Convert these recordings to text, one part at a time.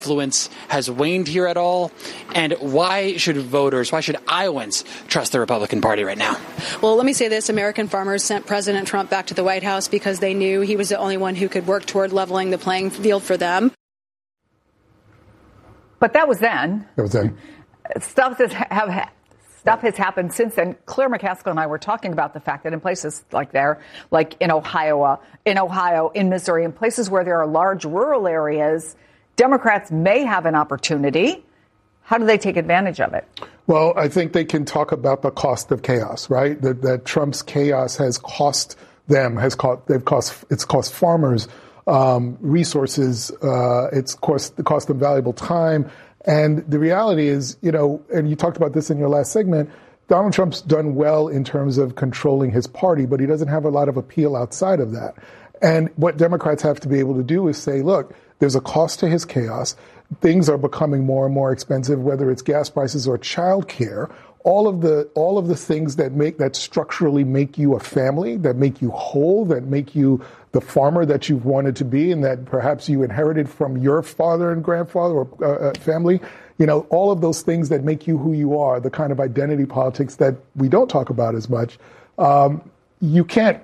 influence has waned here at all? And why should Iowans trust the Republican Party right now? Well, let me say this. American farmers sent President Trump back to the White House because they knew he was the only one who could work toward leveling the playing field for them. But that was then. That was then. Stuff has happened since then. Claire McCaskill and I were talking about the fact that in places like in Ohio, in Missouri, in places where there are large rural areas, Democrats may have an opportunity. How do they take advantage of it? Well, I think they can talk about the cost of chaos, right? That Trump's chaos has cost them, it's cost farmers resources, it's cost them valuable time. And the reality is, and you talked about this in your last segment, Donald Trump's done well in terms of controlling his party, but he doesn't have a lot of appeal outside of that. And what Democrats have to be able to do is say, look, there's a cost to his chaos. Things are becoming more and more expensive, whether it's gas prices or child care. All of the things that structurally make you a family, that make you whole, that make you the farmer that you've wanted to be, and that perhaps you inherited from your father and grandfather or family. All of those things that make you who you are, the kind of identity politics that we don't talk about as much. You can't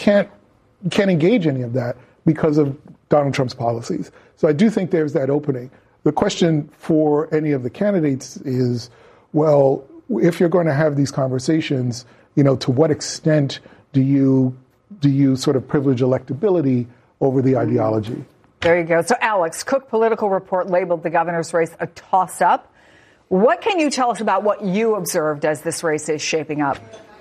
engage any of that because of Donald Trump's policies. So I do think there's that opening. The question for any of the candidates is, well, if you're going to have these conversations, to what extent do you sort of privilege electability over the ideology? There you go. So, Alex, Cook Political Report labeled the governor's race a toss-up. What can you tell us about what you observed as this race is shaping up?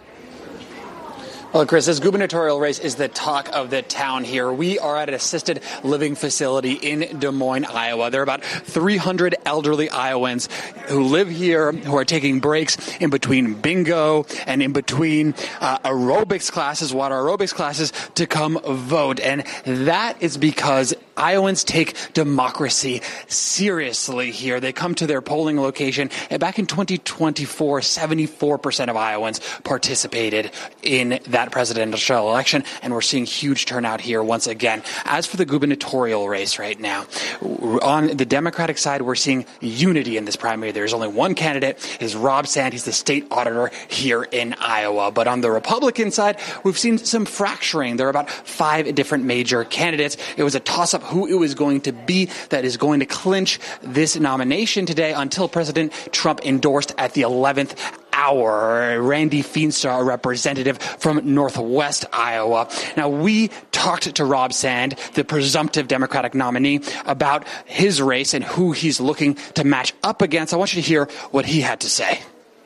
Well, Chris, this gubernatorial race is the talk of the town here. We are at an assisted living facility in Des Moines, Iowa. There are about 300 elderly Iowans who live here, who are taking breaks in between bingo and in between aerobics classes, water aerobics classes, to come vote. And that is because Iowans take democracy seriously here. They come to their polling location, and back in 2024, 74% of Iowans participated in that presidential election, and we're seeing huge turnout here once again. As for the gubernatorial race right now, on the Democratic side, we're seeing unity in this primary. There's only one candidate, is Rob Sand. He's the state auditor here in Iowa. But on the Republican side, we've seen some fracturing. There are about 5 different major candidates. It was a toss-up who it was going to be that is going to clinch this nomination today until President Trump endorsed at the 11th hour. Randy Feenstra, a representative from Northwest Iowa. Now, we talked to Rob Sand, the presumptive Democratic nominee, about his race and who he's looking to match up against. I want you to hear what he had to say.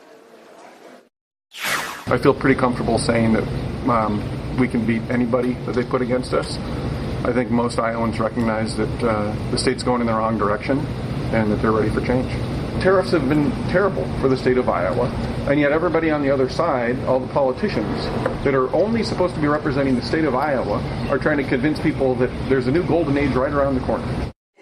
I feel pretty comfortable saying that we can beat anybody that they put against us. I think most Iowans recognize that the state's going in the wrong direction and that they're ready for change. Tariffs have been terrible for the state of Iowa, and yet everybody on the other side, all the politicians that are only supposed to be representing the state of Iowa, are trying to convince people that there's a new golden age right around the corner.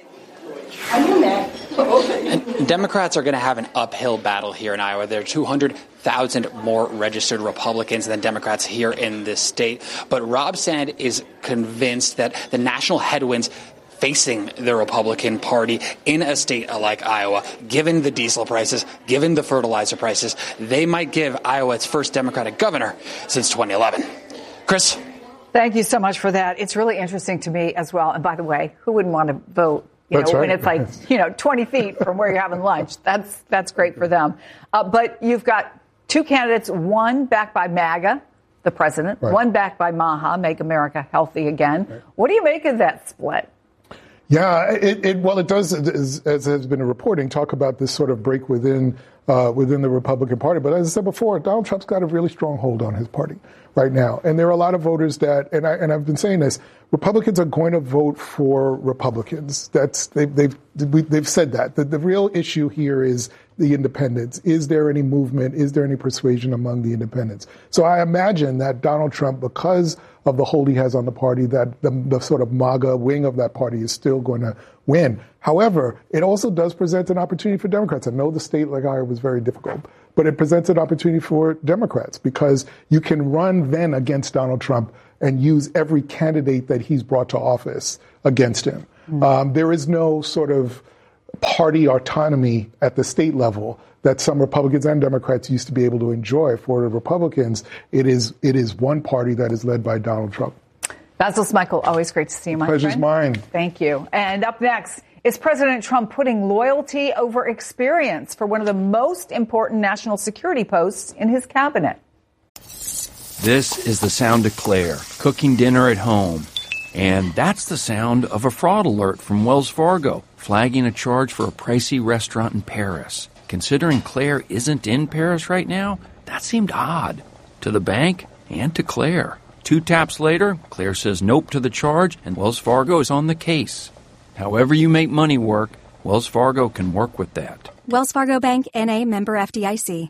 And Democrats are going to have an uphill battle here in Iowa. There are 200,000 more registered Republicans than Democrats here in this state. But Rob Sand is convinced that the national headwinds facing the Republican Party in a state like Iowa, given the diesel prices, given the fertilizer prices, they might give Iowa its first Democratic governor since 2011. Chris? Thank you so much for that. It's really interesting to me as well. And by the way, who wouldn't want to vote? When it's like, 20 feet from where you're having lunch. That's great for them. But you've got 2 candidates, one backed by MAGA, the president, one backed by MAHA, Make America Healthy Again. Right. What do you make of that split? Yeah, it does, as has been reporting, talk about this sort of break within the Republican Party. But as I said before, Donald Trump's got a really strong hold on his party right now. And there are a lot of voters that, and I've been saying this, Republicans are going to vote for Republicans. They've said that. The real issue here is the independents. Is there any movement? Is there any persuasion among the independents? So I imagine that Donald Trump, because of the hold he has on the party, that the sort of MAGA wing of that party is still going to win. However, it also does present an opportunity for Democrats. I know the state like Iowa was very difficult, but it presents an opportunity for Democrats because you can run then against Donald Trump and use every candidate that he's brought to office against him. There is no sort of party autonomy at the state level that some Republicans and Democrats used to be able to enjoy. For the Republicans, it is one party that is led by Donald Trump. Basil Smikle, always great to see you, my friend. Pleasure's mine. Thank you. And up next, is President Trump putting loyalty over experience for one of the most important national security posts in his cabinet? This is the sound of Claire, cooking dinner at home. And that's the sound of a fraud alert from Wells Fargo, flagging a charge for a pricey restaurant in Paris. Considering Claire isn't in Paris right now, that seemed odd to the bank and to Claire. 2 taps later, Claire says nope to the charge, and Wells Fargo is on the case. However you make money work, Wells Fargo can work with that. Wells Fargo Bank, N.A., member FDIC.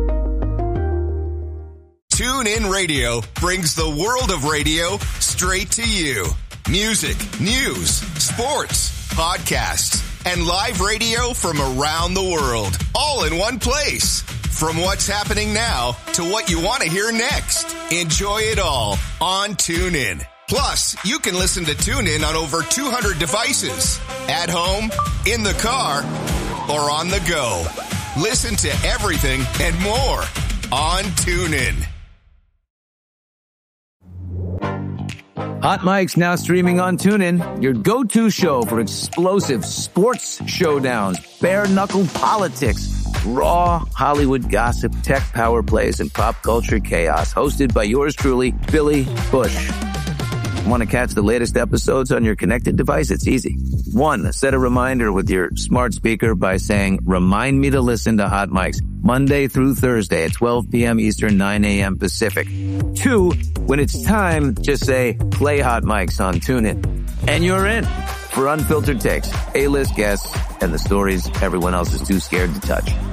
TuneIn Radio brings the world of radio straight to you. Music, news, sports, podcasts, and live radio from around the world, all in one place. From what's happening now to what you want to hear next. Enjoy it all on TuneIn. Plus, you can listen to TuneIn on over 200 devices. At home, in the car, or on the go. Listen to everything and more on TuneIn. Hot Mike's now streaming on TuneIn, your go-to show for explosive sports showdowns, bare-knuckle politics, raw Hollywood gossip, tech power plays, and pop culture chaos. Hosted by yours truly, Billy Bush. Want to catch the latest episodes on your connected device? It's easy. 1, set a reminder with your smart speaker by saying, remind me to listen to Hot Mike's Monday through Thursday at 12 p.m. Eastern, 9 a.m. Pacific. 2, when it's time, just say, play Hot Mike's on TuneIn. And you're in for unfiltered takes, A-list guests, and the stories everyone else is too scared to touch.